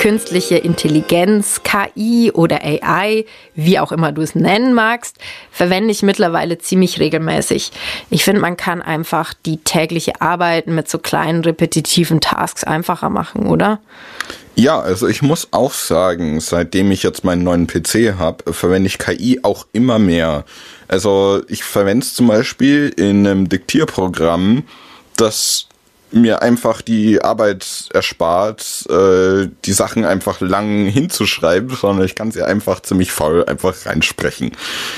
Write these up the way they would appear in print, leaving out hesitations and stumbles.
Künstliche Intelligenz, KI oder AI, wie auch immer du es nennen magst, verwende ich mittlerweile ziemlich regelmäßig. Ich finde, man kann einfach die tägliche Arbeit mit so kleinen repetitiven Tasks einfacher machen, oder? Ja, also ich muss auch sagen, seitdem ich jetzt meinen neuen PC habe, verwende ich KI auch immer mehr. Also ich verwende es zum Beispiel in einem Diktierprogramm, das mir einfach die Arbeit erspart, die Sachen einfach lang hinzuschreiben, sondern ich kann sie einfach ziemlich faul einfach reinsprechen.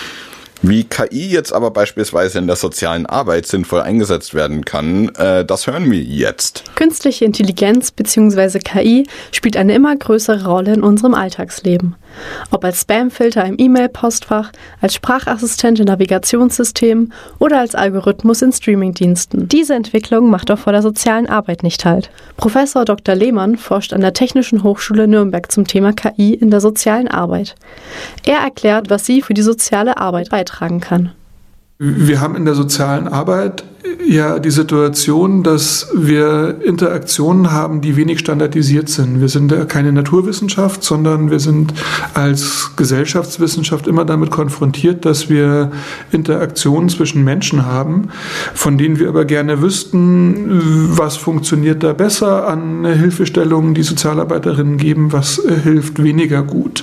Wie KI jetzt aber beispielsweise in der sozialen Arbeit sinnvoll eingesetzt werden kann, das hören wir jetzt. Künstliche Intelligenz bzw. KI spielt eine immer größere Rolle in unserem Alltagsleben. Ob als Spamfilter im E-Mail-Postfach, als Sprachassistent in Navigationssystemen oder als Algorithmus in Streamingdiensten. Diese Entwicklung macht auch vor der sozialen Arbeit nicht Halt. Professor Dr. Lehmann forscht an der Technischen Hochschule Nürnberg zum Thema KI in der sozialen Arbeit. Er erklärt, was sie für die soziale Arbeit beitragen kann. Wir haben in der sozialen Arbeit ja die Situation, dass wir Interaktionen haben, die wenig standardisiert sind. Wir sind ja keine Naturwissenschaft, sondern wir sind als Gesellschaftswissenschaft immer damit konfrontiert, dass wir Interaktionen zwischen Menschen haben, von denen wir aber gerne wüssten, was funktioniert da besser an Hilfestellungen, die Sozialarbeiterinnen geben, was hilft weniger gut.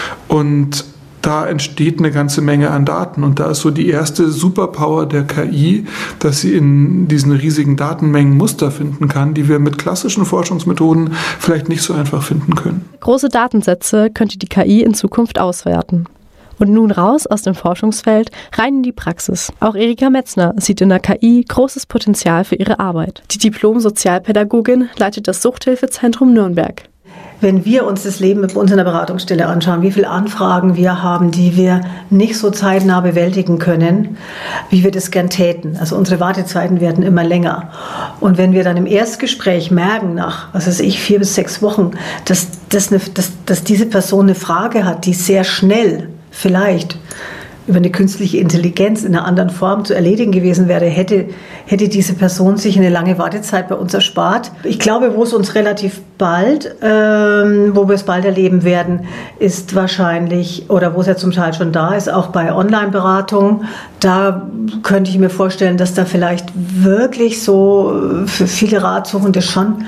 Und da entsteht eine ganze Menge an Daten und da ist so die erste Superpower der KI, dass sie in diesen riesigen Datenmengen Muster finden kann, die wir mit klassischen Forschungsmethoden vielleicht nicht so einfach finden können. Große Datensätze könnte die KI in Zukunft auswerten. Und nun raus aus dem Forschungsfeld, rein in die Praxis. Auch Erika Metzner sieht in der KI großes Potenzial für ihre Arbeit. Die Diplom-Sozialpädagogin leitet das Suchthilfezentrum Nürnberg. Wenn wir uns das Leben bei uns in der Beratungsstelle anschauen, wie viele Anfragen wir haben, die wir nicht so zeitnah bewältigen können, wie wir das gern täten. Also unsere Wartezeiten werden immer länger. Und wenn wir dann im Erstgespräch merken, nach 4 bis 6 Wochen, dass diese Person eine Frage hat, die sehr schnell vielleicht über eine künstliche Intelligenz in einer anderen Form zu erledigen gewesen wäre, hätte diese Person sich eine lange Wartezeit bei uns erspart. Ich glaube, wo es uns relativ bald, wo wir es bald erleben werden, ist wahrscheinlich, oder wo es ja zum Teil schon da ist, auch bei Online-Beratung. Da könnte ich mir vorstellen, dass da vielleicht wirklich so für viele Ratsuchende schon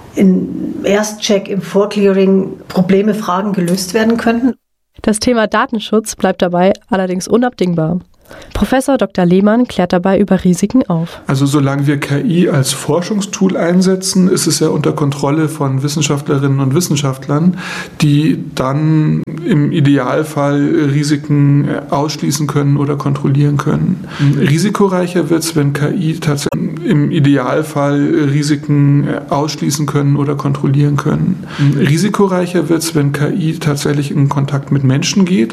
im Erstcheck, im Vorclearing Probleme, Fragen gelöst werden könnten. Das Thema Datenschutz bleibt dabei allerdings unabdingbar. Professor Dr. Lehmann klärt dabei über Risiken auf. Also solange wir KI als Forschungstool einsetzen, ist es ja unter Kontrolle von Wissenschaftlerinnen und Wissenschaftlern, die dann im Idealfall Risiken ausschließen können oder kontrollieren können. Risikoreicher wird es, wenn KI tatsächlich im Idealfall Risiken ausschließen können oder kontrollieren können. Risikoreicher wird es, wenn KI tatsächlich in Kontakt mit Menschen geht.